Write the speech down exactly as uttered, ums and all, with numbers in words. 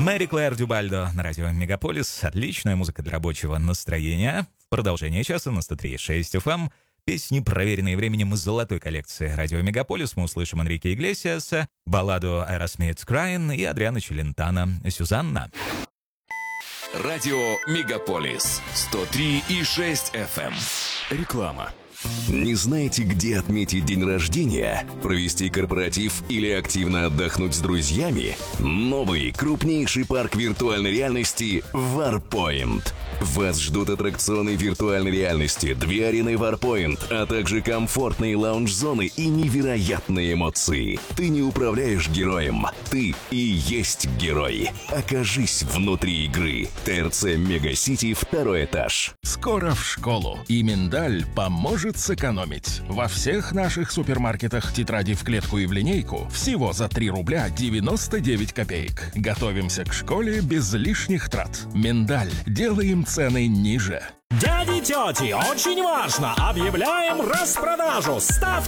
Мэри Клэр Дюбальдо на радио Мегаполис. Отличная музыка для рабочего настроения. В продолжение часа на сто три и шесть эф эм. Песни, проверенные временем из золотой коллекции радио Мегаполис. Мы услышим Энрике Иглесиаса, балладу Aerosmith's Crying и Адриано Челентано «Сюзанна». Радио Мегаполис сто три и шесть эф эм. Реклама. Не знаете, где отметить день рождения, провести корпоратив или активно отдохнуть с друзьями? Новый, крупнейший парк виртуальной реальности Warpoint. Вас ждут аттракционы виртуальной реальности, две арены Warpoint, а также комфортные лаунж-зоны и невероятные эмоции. Ты не управляешь героем, ты и есть герой. Окажись внутри игры. ТРЦ Мегасити, второй этаж. Скоро в школу, и миндаль поможет сэкономить. Во всех наших супермаркетах тетради в клетку и в линейку всего за три рубля девяносто девять копеек. Готовимся к школе без лишних трат. Миндаль. Делаем цены ниже. Дяди, тети, очень важно! Объявляем распродажу! Ставьте